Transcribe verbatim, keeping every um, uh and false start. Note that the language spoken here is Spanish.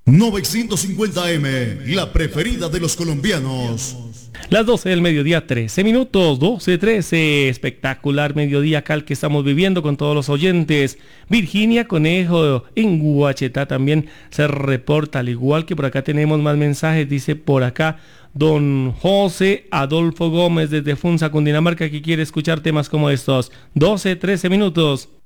novecientos cincuenta eme, la preferida de los colombianos. Las doce del mediodía, trece minutos, doce trece, espectacular mediodía cal que estamos viviendo con todos los oyentes. Virginia Conejo en Guachetá también se reporta, al igual que por acá tenemos más mensajes, dice por acá don José Adolfo Gómez desde Funza, Cundinamarca, que quiere escuchar temas como estos. doce trece minutos.